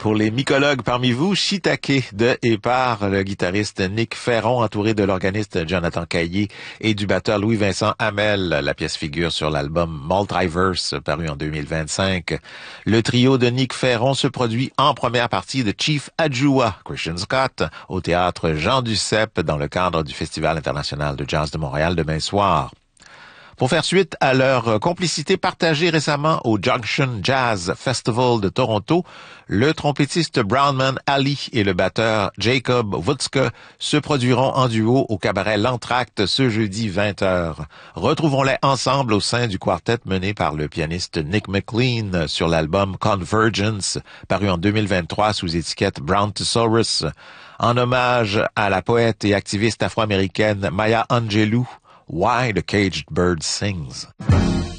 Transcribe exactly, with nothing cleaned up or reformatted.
Pour les mycologues parmi vous, Shiitake de et par le guitariste Nick Ferron, entouré de l'organiste Jonathan Caillé et du batteur Louis-Vincent Hamel. La pièce figure sur l'album Multiverse, paru en deux mille vingt-cinq. Le trio de Nick Ferron se produit en première partie de Chief Adjua, Christian Scott, au théâtre Jean Duceppe dans le cadre du Festival international de jazz de Montréal demain soir. Pour faire suite à leur complicité partagée récemment au Junction Jazz Festival de Toronto, le trompettiste Brownman Ali et le batteur Jacob Wutzke se produiront en duo au cabaret L'Entracte ce jeudi vingt heures. Retrouvons-les ensemble au sein du quartet mené par le pianiste Nick McLean sur l'album Convergence, paru en deux mille vingt-trois sous étiquette Brown-Tosaurus, en hommage à la poète et activiste afro-américaine Maya Angelou. Why the Caged Bird Sings.